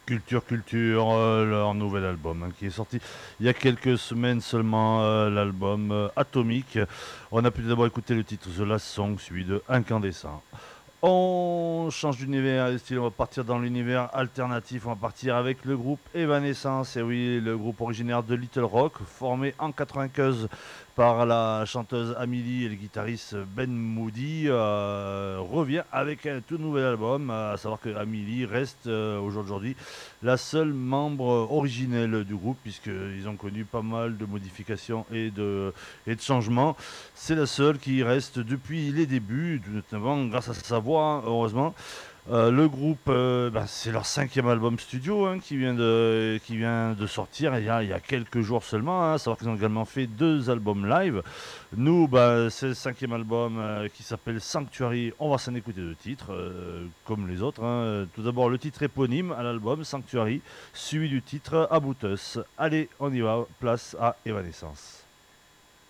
Culture, leur nouvel album, hein, qui est sorti il y a quelques semaines seulement, l'album Atomique. On a pu d'abord écouter le titre The Last Song, suivi de Incandescent. On change d'univers et de style, on va partir dans l'univers alternatif, on va partir avec le groupe Evanescence, et oui, le groupe originaire de Little Rock, formé en 95 par la chanteuse Amelie et le guitariste Ben Moody, revient avec un tout nouvel album, à savoir que Amelie reste aujourd'hui la seule membre originelle du groupe, puisqu'ils ont connu pas mal de modifications et de changements. C'est la seule qui reste depuis les débuts, notamment grâce à sa voix, hein, heureusement. Le groupe, c'est leur cinquième album studio, hein, qui vient de sortir il y a quelques jours seulement, hein. Savoir qu'ils ont également fait deux albums live. Nous, c'est le cinquième album qui s'appelle Sanctuary. On va s'en écouter deux titres, comme les autres, hein. Tout d'abord, le titre éponyme à l'album, Sanctuary, suivi du titre About Us. Allez, on y va, place à Evanescence.